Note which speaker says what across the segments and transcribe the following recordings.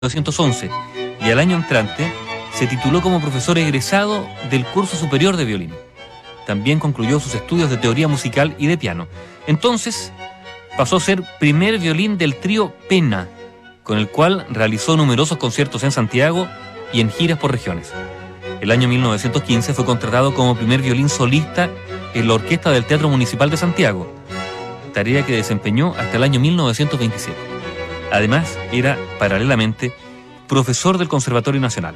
Speaker 1: 1911 y al año entrante se tituló como profesor egresado del curso superior de violín. También concluyó sus estudios de teoría musical y de piano. Entonces pasó a ser primer violín del trío Pena, con el cual realizó numerosos conciertos en Santiago y en giras por regiones. El año 1915 fue contratado como primer violín solista en la Orquesta del Teatro Municipal de Santiago, tarea que desempeñó hasta el año 1927. Además, era, paralelamente, profesor del Conservatorio Nacional.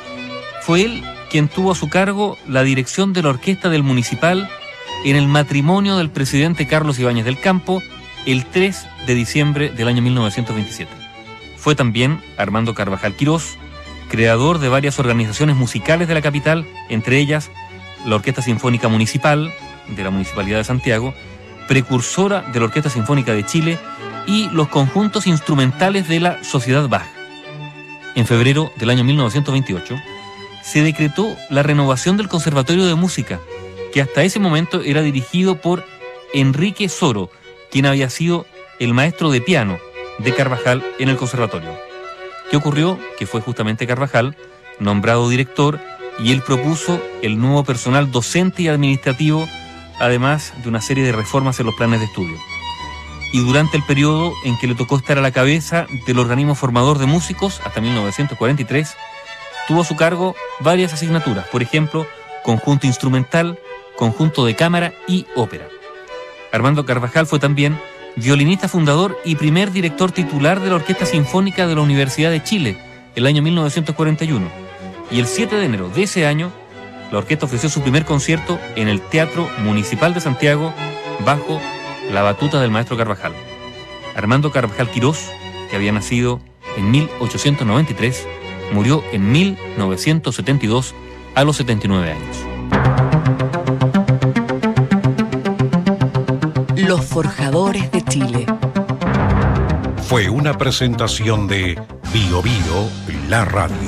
Speaker 1: Fue él quien tuvo a su cargo la dirección de la Orquesta del Municipal en el matrimonio del presidente Carlos Ibáñez del Campo el 3 de diciembre del año 1927. Fue también Armando Carvajal Quirós, creador de varias organizaciones musicales de la capital, entre ellas la Orquesta Sinfónica Municipal de la Municipalidad de Santiago, precursora de la Orquesta Sinfónica de Chile y los conjuntos instrumentales de la Sociedad Bach. En febrero del año 1928 se decretó la renovación del Conservatorio de Música, que hasta ese momento era dirigido por Enrique Soro, quien había sido el maestro de piano de Carvajal en el conservatorio. ¿Qué ocurrió? Que fue justamente Carvajal nombrado director y él propuso el nuevo personal docente y administrativo, además de una serie de reformas en los planes de estudio. Y durante el periodo en que le tocó estar a la cabeza del organismo formador de músicos, hasta 1943, tuvo a su cargo varias asignaturas, por ejemplo, conjunto instrumental, conjunto de cámara y ópera. Armando Carvajal fue también violinista fundador y primer director titular de la Orquesta Sinfónica de la Universidad de Chile, el año 1941. Y el 7 de enero de ese año, la orquesta ofreció su primer concierto en el Teatro Municipal de Santiago, bajo la batuta del maestro Carvajal. Armando Carvajal Quirós, que había nacido en 1893, murió en 1972 a los 79 años.
Speaker 2: Los Forjadores de Chile.
Speaker 3: Fue una presentación de Bio Bio, la radio.